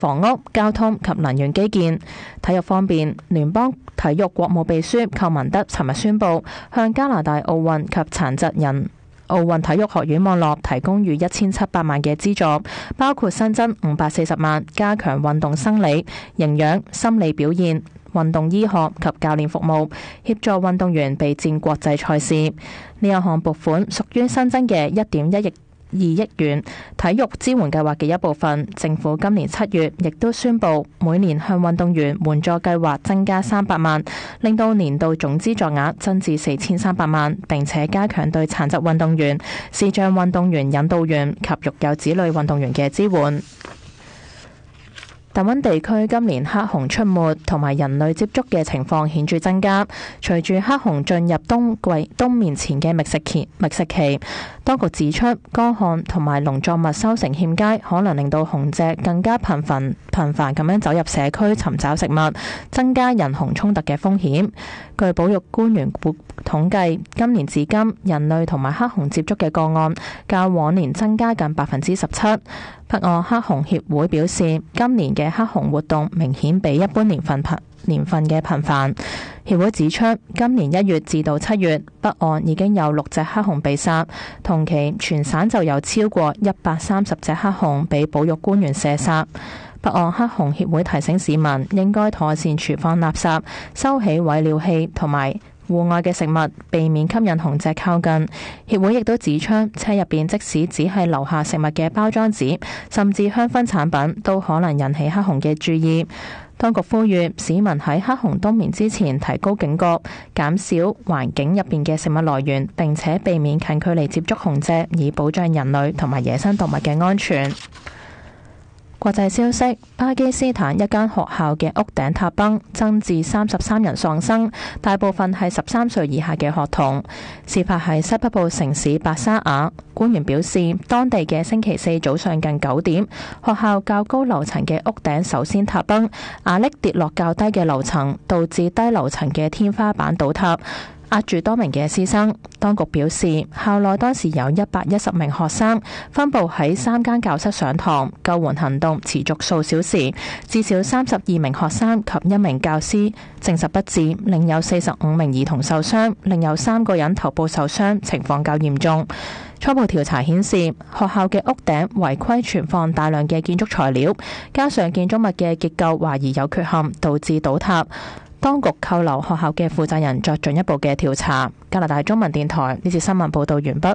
房屋、交通及能源基建。體育方面，聯邦體育國務秘書寇文德尋日宣布，向加拿大奧運及殘疾人奧運體育學院網絡提供逾1700萬嘅資助，包括新增540萬，加強運動生理、營養、心理表現、運動醫學及教練服務，協助運動員備戰國際賽事。呢一項撥款屬於新增嘅1.12億元體育支援計劃嘅一部分。政府今年7月亦都宣布，每年向運動員援助計劃增加300萬，令到年度總資助額增至4300萬，並且加強對殘疾運動員、視障運動員引導員及育有子女運動員嘅支援。大溫地區今年黑熊出沒同埋人類接觸嘅情況顯著增加。隨住黑熊進入冬眠前嘅覓食期，當局指出，乾旱同埋農作物收成欠佳，可能令到熊隻更加頻繁咁樣走入社區尋找食物，增加人熊衝突嘅風險。據保育官員統計，今年至今人類同埋黑熊接觸嘅個案較往年增加近17%。北岸黑熊協會表示，今年嘅黑熊活動明顯比一般年份嘅頻繁。協會指出，今年1月至到7月，北岸已經有6隻黑熊被殺，同期全省就有超過130隻黑熊被保育官員射殺。北岸黑熊協會提醒市民應該妥善儲放垃圾，收起毀料器同埋戶外嘅食物，避免吸引熊隻靠近。協會亦都指出，車入邊即使只係留下食物嘅包裝紙，甚至香薰產品，都可能引起黑熊嘅注意。當局呼籲市民喺黑熊冬眠之前提高警覺，減少環境入邊嘅食物來源，並且避免近距離接觸熊隻，以保障人類同埋野生動物嘅安全。國際消息，巴基斯坦一間學校嘅屋頂塌崩，增至33人喪生，大部分係13歲以下嘅學童。事發喺西北部城市白沙瓦。官員表示，當地嘅星期四早上近9點，學校較高樓層嘅屋頂首先塌崩，瓦礫跌落較低嘅樓層，導致低樓層嘅天花板倒塌，壓住多名嘅師生。當局表示，校內當時有110名學生分布喺3間教室上堂，救援行動持續數小時，至少32名學生及1名教師證實不治，另有45名兒童受傷，另有3個人頭部受傷，情況較嚴重。初步調查顯示，學校嘅屋頂違規存放大量嘅建築材料，加上建築物嘅結構懷疑有缺陷，導致倒塌。當局扣留學校嘅負責人作進一步嘅調查。加拿大中文電台呢次新聞報道完畢。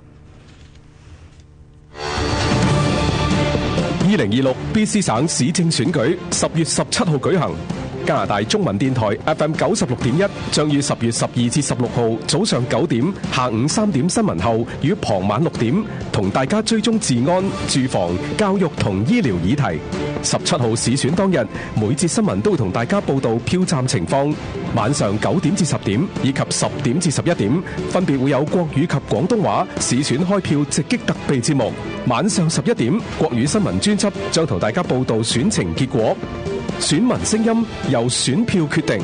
2026 BC 省市政選舉10月17號舉行。加拿大中文電台 FM 96.1將於10月12至16號早上9點、下午3點新聞後與傍晚6點，同大家追蹤治安、住房、教育同醫療議題。17號市選當日，每節新聞都會同大家報道票站情況。晚上9點至10點以及10點至11點，分別會有國語及廣東話市選開票直擊特備節目。晚上11點，國語新聞專輯將同大家報道選情結果。選民聲音由選票決定。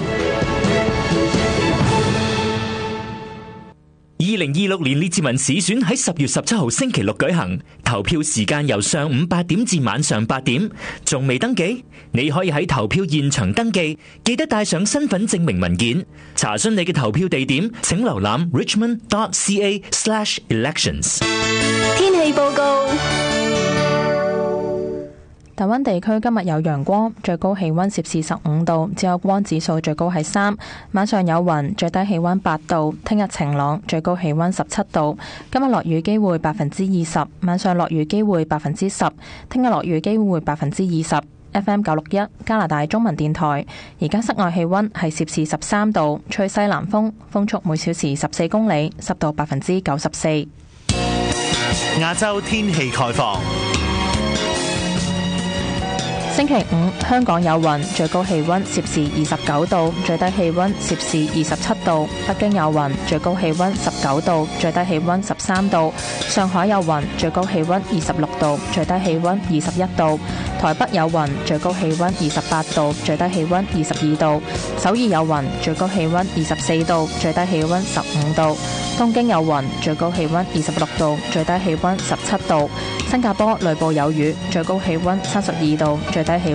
2026年列治文市選喺10月17號星期六舉行，投票時間由上午8點至晚上8點。仲未登記？你可以喺投票現場登記，記得帶上身份證明文件。查詢你嘅投票地點，請瀏覽 richmond.ca/elections。 天氣報告。 大溫地區今日有陽光，最高氣溫攝氏15度，只有光指數最高係3。晚上有雲，最低氣溫8度。聽日晴朗，最高氣溫17度。今日落雨機會20%，晚上落雨機會10%，聽日落雨機會20%。FM 961加拿大中文電台，而家室外氣溫係攝氏13度，吹西南風，風速每小時14公里，濕度94%。 亞洲天氣概況。 星期五，香港有雲，最高氣溫攝氏29度，最低氣溫攝氏27度。北京有雲，最高氣溫19度，最低氣溫13度。上海有雲，最高氣溫26度，最低氣溫21度。台北有雲，最高氣溫28度，最低氣溫22度。首爾有雲，最高氣溫24度，最低氣溫15度。 東京有雲，最高氣溫26度，最低氣溫17度；新加坡雷暴有雨，最高氣溫32度，最低氣